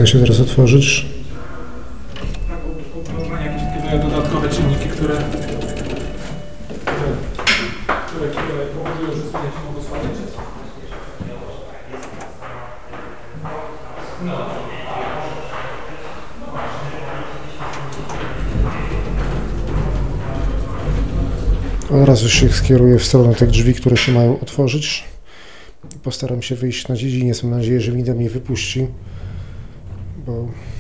się teraz otworzyć. Jakieś takie dodatkowe czynniki, które powodują, że studenci mogą spadać? Od razu się skieruję w stronę tych drzwi, które się mają otworzyć. Postaram się wyjść na dziedziniec. Mam nadzieję, że winda mnie wypuści, bo